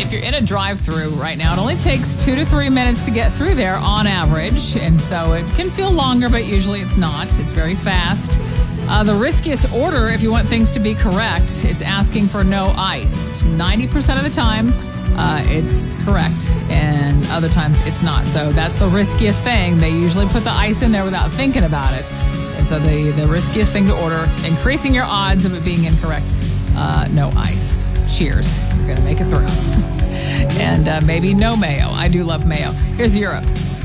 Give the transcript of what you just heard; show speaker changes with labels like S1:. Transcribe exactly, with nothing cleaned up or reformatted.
S1: if you're in a drive-through right now, it only takes two to three minutes to get through there on average. And so it can feel longer, but usually it's not. It's very fast. Uh, the riskiest order, if you want things to be correct, it's asking for no ice. ninety percent of the time, uh, it's correct, and other times it's not. So that's the riskiest thing. They usually put the ice in there without thinking about it. And so the, the riskiest thing to order, increasing your odds of it being incorrect, uh, no ice. Cheers. You're going to make it through. And uh, maybe no mayo. I do love mayo. Here's Europe.